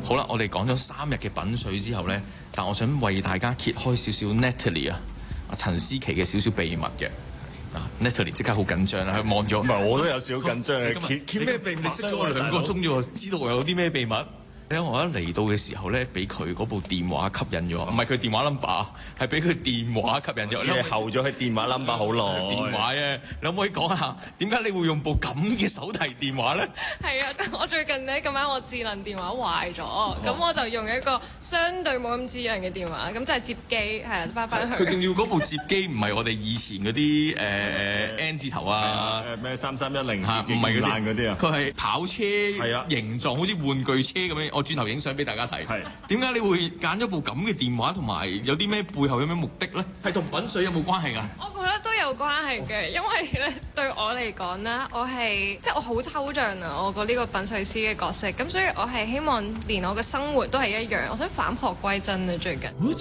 好啦，我哋講咗3日嘅品水之後呢，但我想為大家揭開少少 Natalie 啊，陳思琪嘅少少秘密嘅。Natalie 即刻好緊張啦，佢望咗。 唔係，我都有少少緊張嘅。揭咩秘密？ 你識咗我2個鐘啫喎，知道我有啲咩秘密？因為我一嚟到嘅時候咧，俾佢嗰部電話吸引咗，唔係佢電話 number， 係俾佢電話吸引咗。 你候咗佢電話 number 好耐。 電話啫，你可唔可以講下點解你會用部咁嘅手提電話咧？ 係啊，我最近咧咁啱我智能電話壞咗，咁我就用一個相對冇咁智能嘅電話，咁就係接機，係啦，翻去。 佢仲要嗰部接機唔係我哋以前嗰啲N 字頭啊， 咩3310 嚇，唔係嗰啲啊， 佢係跑車形狀，好似玩具車咁樣。我轉頭影相俾大家睇。係點解你會揀咗部咁嘅電話，同埋有啲咩背後有咩目的咧？係同品水有冇關係㗎？ 我覺得都有關係嘅，因為咧對我嚟講咧，我係即係我好抽象啊！我個呢個品水師嘅角色，咁所以我係希望連我嘅生活都係一樣，我想返璞歸真啊！最近。